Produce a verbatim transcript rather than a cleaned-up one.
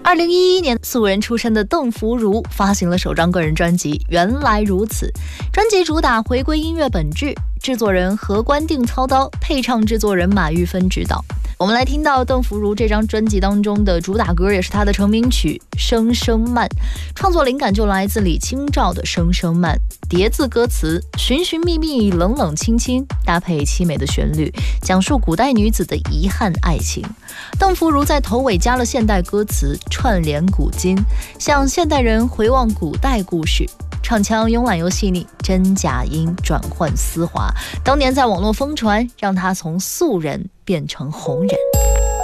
二零一一年，素人出身的邓福如发行了首张个人专辑《原来如此》。专辑主打回归音乐本质，制作人何官定操刀，配唱制作人马玉芬指导。我们来听到邓福如这张专辑当中的主打歌，也是她的成名曲《声声慢》。创作灵感就来自李清照的《声声慢》，叠字歌词寻寻觅觅，冷冷清清，搭配凄美的旋律，讲述古代女子的遗憾爱情。邓福如在头尾加了现代歌词，串联古今，向现代人回望古代故事。唱腔慵懒又细腻，真假音转换丝滑，当年在网络疯传，让他从素人变成红人。